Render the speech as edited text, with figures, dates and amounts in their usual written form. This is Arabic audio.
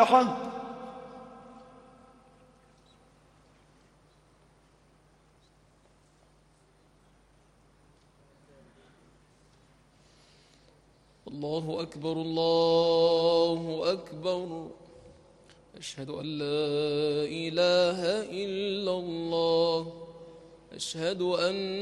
الفلاح. الله أكبر الله أكبر. أشهد أن لا إله إلا الله. أشهد أن